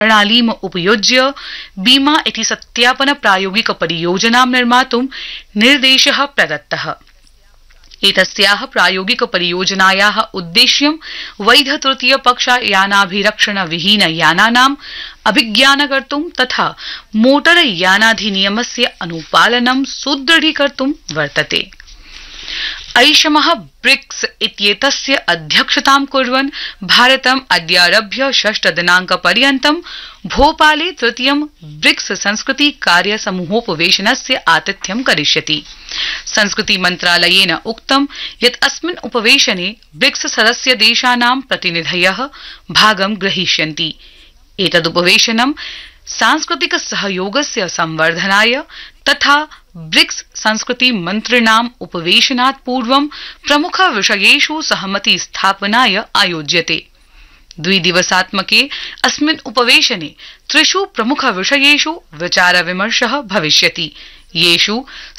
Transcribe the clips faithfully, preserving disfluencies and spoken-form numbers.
प्रणालीम् उपयुज्य बीमा इति सत्यापन प्रायोगिक परियोजनां निर्मातुं निर्देशः प्रदत्तः। एतस्याः प्रायोगिक परियोजनायाः उद्देश्यं वैध तृतीय पक्ष यानाभिरक्षण विहीन यानानाम् अभिज्ञानकर्तुं तथा मोटर यानाधिनियमस्य अनुपालनं सुदृढीकर्तुं वर्तते। ऐषमः ब्रिक्स इत्येतस्य अध्यक्षतां कुर्वन् भारतम् अद्यारभ्य षष्ठ दिनाङ्कपर्यन्तं भोपाले तृतीयं ब्रिक्स संस्कृति कार्य समूहोपवेशनस्य आतिथ्यं करिष्यति। संस्कृति मन्त्रालयेन उक्तं यत् अस्मिन् उपवेशने ब्रिक्स सदस्य देशानां प्रतिनिधयः भागं ग्रहीष्यन्ति। एतदुपवेशनं सांस्कृतिक सहयोगस्य संवर्धनाय तथा ब्रिक्स संस्कृति मन्त्रिणाम् उपवेशनात् पूर्वं प्रमुख विषयेषु सहमति स्थापनाय आयोज्यते। द्विदिवसात्मके अस्मिन् उपवेशने त्रिषु प्रमुख विषयेषु विचार विमर्शः भविष्यति, येषु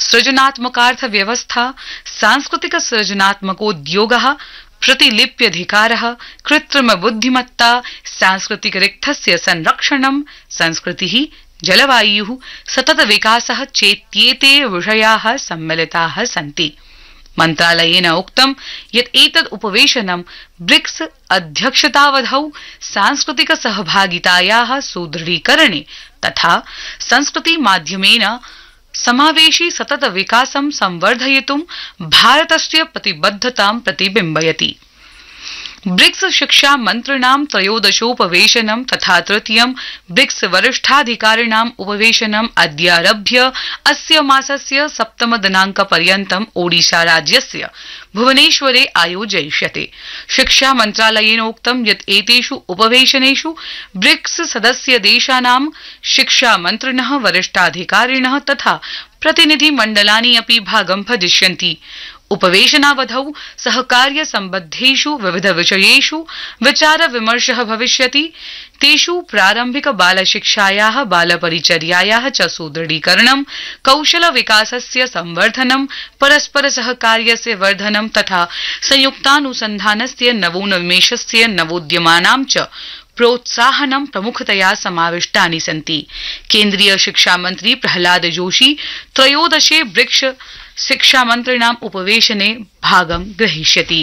सृजनात्मकार्थव्यवस्था, सांस्कृतिक सृजनात्मकोद्योगः, प्रतिलिप्यधिकारः, कृत्रिम बुद्धिमत्ता, सांस्कृतिक रिक्थस्य संरक्षणं, संस्कृतिः, जलवायुः, सतत विकासः चेत्येते विषयाः सम्मिलिताः सन्ति। मन्त्रालयेन उक्तं यत् एतद् उपवेशनं ब्रिक्स अध्यक्षतावधौ सांस्कृतिक सहभागितायाः सुदृढीकरणे तथा संस्कृति माध्यमेन समावेशी सतत विकासं संवर्धयितुं भारतस्य प्रतिबद्धतां प्रतिबिम्बयति। ब्रिक्स शिक्षा मन्त्रिणां त्रयोदशोपवेशनं तथा तृतीयं ब्रिक्स वरिष्ठाधिकारिणाम् उपवेशनम् अद्यारभ्य अस्य मासस्य सप्तम दिनाङ्कपर्यन्तम् ओडिशा राज्यस्य भुवनेश्वरे आयोजयिष्यते। शिक्षा मन्त्रालयेन उक्तं यत् एतेषु उपवेशनेषु ब्रिक्स सदस्य देशानां शिक्षा मन्त्रिणः, वरिष्ठाधिकारिणः तथा प्रतिनिधिमण्डलानि अपि भागं भजिष्यन्ति। उपवेशनावधौ सहकार्य सम्बद्धेषु विविध विषयेषु विचार विमर्शः भविष्यति। तेषु प्रारम्भिक बालशिक्षायाः, बालपरिचर्यायाः च सुदृढीकरणं, कौशल विकासस्य संवर्धनं, परस्पर सहकार्यस्य वर्धनं तथा संयुक्तानुसन्धानस्य नवोन्मेषस्य नवोद्यमानां च प्रोत्साहनं प्रमुखतया समाविष्टानि सन्ति। केन्द्रीय शिक्षा मंत्री प्रहलाद जोशी त्रयोदशे ब्रिक्स शिक्षा मन्त्रिणाम् उपवेशने भागं ग्रहीष्यति।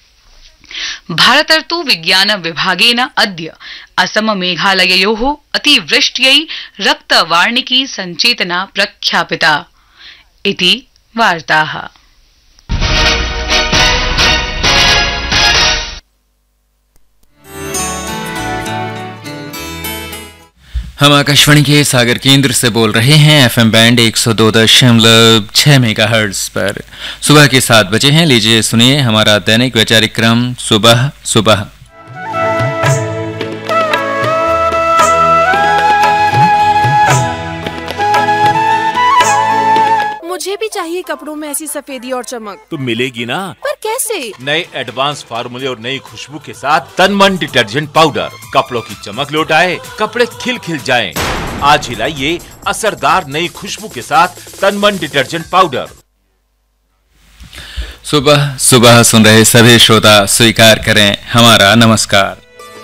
भारतर्तु विज्ञान विभागेन अद्य असम मेघालययोः अतिवृष्ट्यै रक्तवार्णिकी संचेतना प्रख्यापिता इति वार्ताः। हम आकाशवाणी के सागर केंद्र से बोल रहे हैं। एफएम बैंड एक सौ दो दशमलव छह मेगाहर्ट्ज पर सुबह के सात बजे हैं। लीजिए सुनिए हमारा दैनिक वैचारिक क्रम सुबह सुबह। मुझे भी चाहिए कपड़ों में ऐसी सफेदी और चमक। तो मिलेगी ना, पर कैसे? नए एडवांस फार्मूले और नई खुशबू के साथ तनमन डिटर्जेंट पाउडर कपड़ों की चमक लौटाए, कपड़े खिल खिल जाएं। आज ही लाइए असरदार नई खुशबू के साथ तनमन डिटर्जेंट पाउडर। सुबह सुबह सुन रहे सभी श्रोता स्वीकार करें हमारा नमस्कार।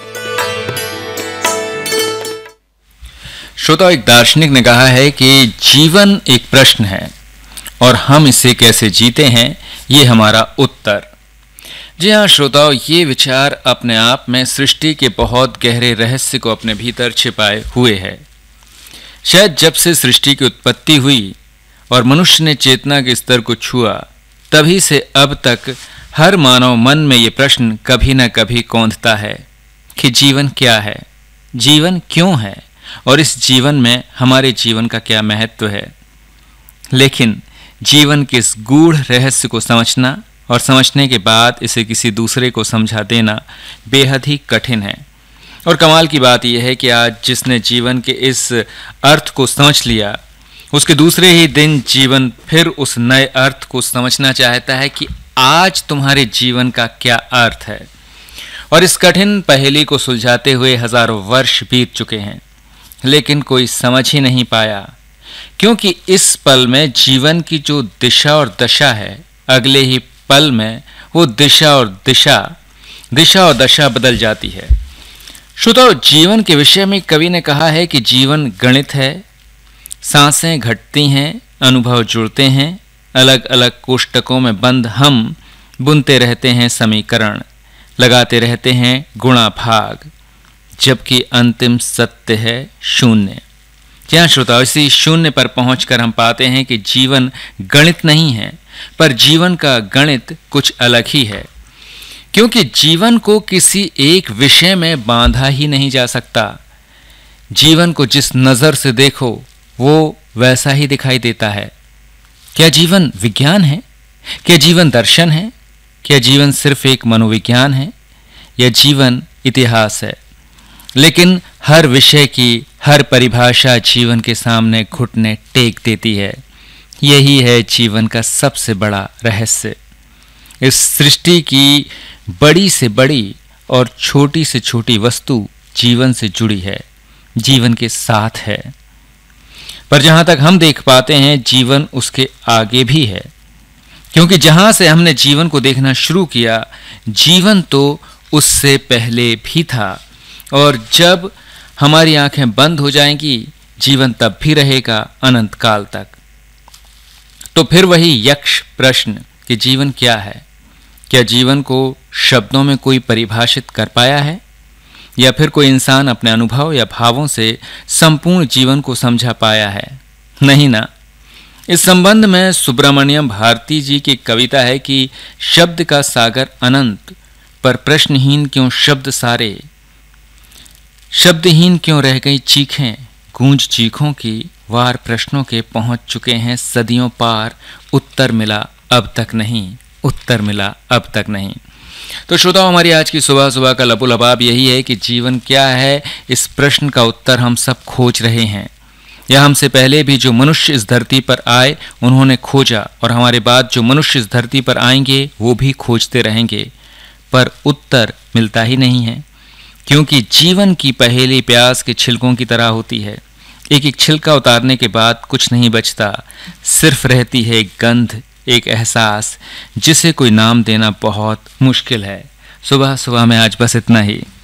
श्रोता, एक दार्शनिक ने कहा है कि जीवन एक प्रश्न है और हम इसे कैसे जीते हैं ये हमारा उत्तर। जी हाँ श्रोताओं, ये विचार अपने आप में सृष्टि के बहुत गहरे रहस्य को अपने भीतर छिपाए हुए है। शायद जब से सृष्टि की उत्पत्ति हुई और मनुष्य ने चेतना के स्तर को छुआ, तभी से अब तक हर मानव मन में ये प्रश्न कभी न कभी कौंधता है कि जीवन क्या है, जीवन क्यों है और इस जीवन में हमारे जीवन का क्या महत्व है। लेकिन जीवन के इस गूढ़ रहस्य को समझना और समझने के बाद इसे किसी दूसरे को समझा देना बेहद ही कठिन है। और कमाल की बात यह है कि आज जिसने जीवन के इस अर्थ को समझ लिया, उसके दूसरे ही दिन जीवन फिर उस नए अर्थ को समझना चाहता है कि आज तुम्हारे जीवन का क्या अर्थ है। और इस कठिन पहेली को सुलझाते हुए हजारों वर्ष बीत चुके हैं, लेकिन कोई समझ ही नहीं पाया, क्योंकि इस पल में जीवन की जो दिशा और दशा है, अगले ही पल में वो दिशा और दिशा दिशा और दशा बदल जाती है। श्रोताओ, जीवन के विषय में कवि ने कहा है कि जीवन गणित है। सांसें घटती हैं, अनुभव जुड़ते हैं, अलग अलग कोष्टकों में बंद हम बुनते रहते हैं समीकरण, लगाते रहते हैं गुणा भाग, जबकि अंतिम सत्य है शून्य। क्या श्रोताओ, इसी शून्य पर पहुंचकर हम पाते हैं कि जीवन गणित नहीं है, पर जीवन का गणित कुछ अलग ही है। क्योंकि जीवन को किसी एक विषय में बांधा ही नहीं जा सकता। जीवन को जिस नजर से देखो वो वैसा ही दिखाई देता है। क्या जीवन विज्ञान है? क्या जीवन दर्शन है? क्या जीवन सिर्फ एक मनोविज्ञान है? या जीवन इतिहास है? लेकिन हर विषय की हर परिभाषा जीवन के सामने घुटने टेक देती है। यही है जीवन का सबसे बड़ा रहस्य। इस सृष्टि की बड़ी से बड़ी और छोटी से छोटी वस्तु जीवन से जुड़ी है, जीवन के साथ है। पर जहां तक हम देख पाते हैं, जीवन उसके आगे भी है। क्योंकि जहां से हमने जीवन को देखना शुरू किया, जीवन तो उससे पहले भी था, और जब हमारी आंखें बंद हो जाएंगी, जीवन तब भी रहेगा अनंत काल तक। तो फिर वही यक्ष प्रश्न कि जीवन क्या है? क्या जीवन को शब्दों में कोई परिभाषित कर पाया है, या फिर कोई इंसान अपने अनुभव या भावों से संपूर्ण जीवन को समझा पाया है? नहीं ना। इस संबंध में सुब्रमण्यम भारती जी की कविता है कि शब्द का सागर अनंत, पर प्रश्नहीन क्यों शब्द सारे, शब्दहीन क्यों रह गई चीखें, गूंज चीखों की वार प्रश्नों के पहुंच चुके हैं सदियों पार, उत्तर मिला अब तक नहीं, उत्तर मिला अब तक नहीं। तो श्रोताओ, हमारी आज की सुबह सुबह का लबोलबाब यही है कि जीवन क्या है, इस प्रश्न का उत्तर हम सब खोज रहे हैं। या हमसे पहले भी जो मनुष्य इस धरती पर आए उन्होंने खोजा, और हमारे बाद जो मनुष्य इस धरती पर आएंगे वो भी खोजते रहेंगे, पर उत्तर मिलता ही नहीं है। क्योंकि जीवन की पहेली प्याज के छिलकों की तरह होती है। एक एक छिलका उतारने के बाद कुछ नहीं बचता, सिर्फ रहती है एक गंध, एक एहसास, जिसे कोई नाम देना बहुत मुश्किल है। सुबह सुबह में आज बस इतना ही।